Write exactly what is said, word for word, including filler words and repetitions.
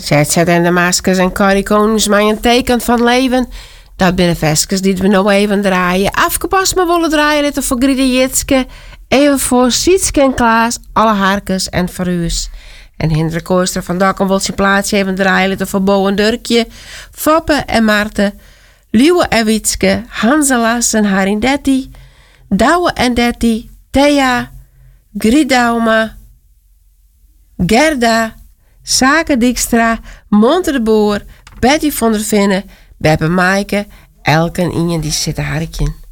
Zet zet en de maskers en Corrie Konings maar een teken van leven. Dat binnen vestjes die we nou even draaien. Afgepast maar willen draaien. Dit voor Griede Jitske. Even voor Sietske en Klaas. Alle harkes en voor Uus. En Hindre Kooster van Dokkum wil zijn plaatsje even draaien. Dit voor Bo en Durkje. Foppe en Marten. Liewe en Wietske. Hanselas en Harin Detti. Douwe en Detti. Thea. Griedauma. Gerda. Sake Dijkstra. Monte de Boer. Betty van der Vinnen. Beppe Maaike. Elken in die zitten harkje.